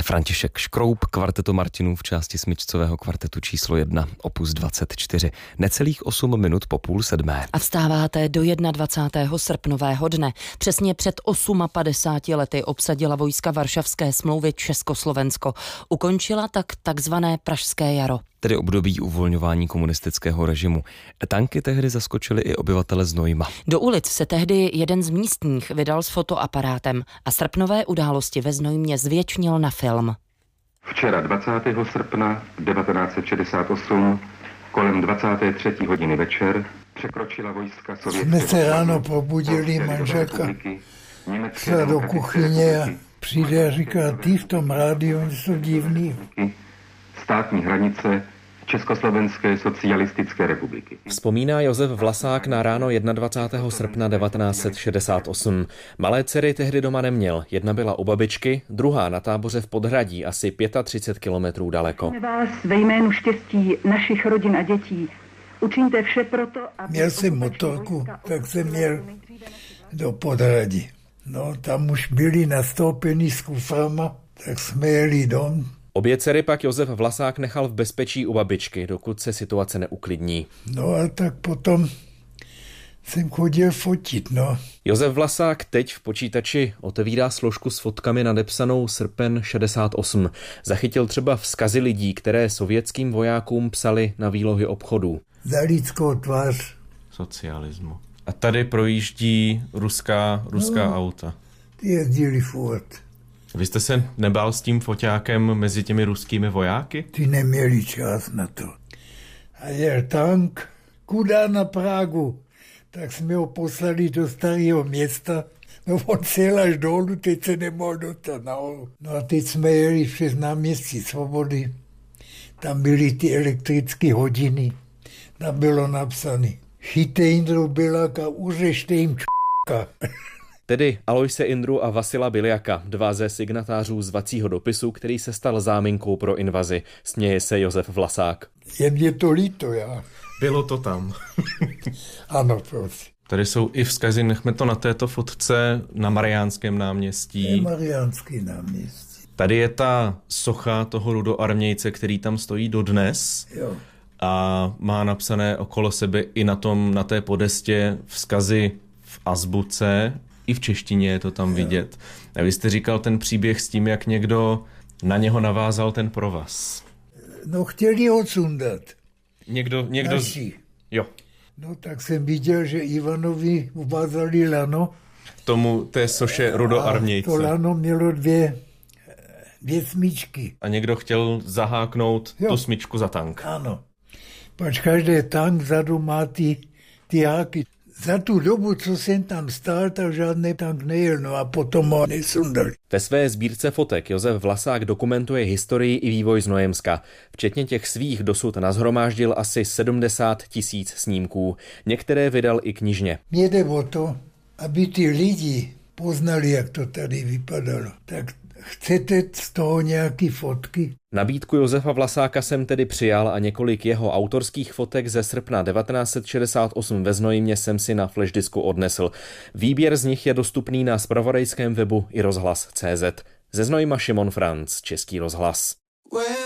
František Škroup, kvarteto Martinů v části smyčcového kvartetu číslo 1, opus 24, necelých 8 minut po 6:30. A vstáváte do 21. srpnového dne. Přesně před 58 lety obsadila vojska Varšavské smlouvy Československo. Ukončila tak takzvané Pražské jaro. Tedy období uvolňování komunistického režimu. Tanky tehdy zaskočili i obyvatele Znojma. Do ulic se tehdy jeden z místních vydal s fotoaparátem a srpnové události ve Znojmě zvětšnil na film. Včera 20. srpna 1968 kolem 23. hodiny večer překročila vojska sovětského... Jsme se ráno probudili, manželka šla do kuchyně a přijde a říká, ty v tom rádiu jsou divný. Státní hranice Československé socialistické republiky. Vzpomíná Josef Vlasák na ráno 21. srpna 1968. Malé dcery tehdy doma neměl. Jedna byla u babičky, druhá na táboře v Podhradí, asi 35 kilometrů daleko. Vás ve jménu štěstí našich rodin a dětí. Učiňte vše proto, aby... Měl jsem motorku, tak jsem měl do Podhradí. No, tam už byli nastoupeni s kuframa, tak jsme jeli dom. Obě dcery pak Josef Vlasák nechal v bezpečí u babičky, dokud se situace neuklidní. No a tak potom jsem chodil fotit, no. Josef Vlasák teď v počítači otevírá složku s fotkami nadepsanou srpen 68. Zachytil třeba vzkazy lidí, které sovětským vojákům psali na výlohy obchodů. Za lidskou tvář socialismu. A tady projíždí ruská auta. Ty jezdili furt. Vy jste se nebál s tím foťákem mezi těmi ruskými vojáky? Ty neměli čas na to. A jel tank, kuda na Prahu. Tak jsme ho poslali do starého města. No on sjel až dolů, teď se nemohl dostat nahoru. No a teď jsme jeli přes náměstí Svobody. Tam byly ty elektrické hodiny. Tam bylo napsané, chyťte Jindru Biľaka, uřešte jim č***ka. Tedy Alojse Indru a Vasila Biľaka, dva ze signatářů zvacího dopisu, který se stal záminkou pro invazi. Směje se Josef Vlasák. Je mě to líto, já. Bylo to tam. Ano, prosím. Tady jsou i vzkazy, nechme to na této fotce, na Mariánském náměstí. Je Mariánský náměstí. Tady je ta socha toho rudoarmějce, který tam stojí dodnes. Jo. A má napsané okolo sebe i na té podestě vzkazy v azbuce, i v češtině je to tam vidět. A vy jste říkal ten příběh s tím, jak někdo na něho navázal ten provaz. No chtěli ho sundat. Někdo... Naši. Jo. No tak jsem viděl, že Ivanovi uvázali lano. Té soše rudoarmějce. A to lano mělo dvě smyčky. A někdo chtěl zaháknout tu smyčku za tank. Ano. Pač každý tank vzadu má ty háky. Za tu dobu, co jsem tam stál, tak žádný tank nejel, no a potom ho nesundali. Ve své sbírce fotek Josef Vlasák dokumentuje historii i vývoj Znojemska. Včetně těch svých dosud nashromáždil asi 70 000 snímků. Některé vydal i knižně. Mně jde o to, aby ty lidi poznali, jak to tady vypadalo. Tak chcete z toho nějaký fotky? Nabídku Josefa Vlasáka jsem tedy přijal a několik jeho autorských fotek ze srpna 1968 ve Znojmě jsem si na flashdisku odnesl. Výběr z nich je dostupný na zpravodajském webu iRozhlas.cz. Ze Znojma Šimon Franc, Český rozhlas.